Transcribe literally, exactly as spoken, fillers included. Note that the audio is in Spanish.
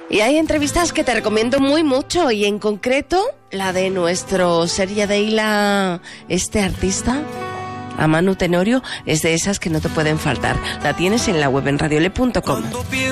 Y hay entrevistas que te recomiendo muy mucho, y en concreto la de nuestro Sergio Deila, este artista, a Manu Tenorio, es de esas que no te pueden faltar. La tienes en la web en radiole punto com.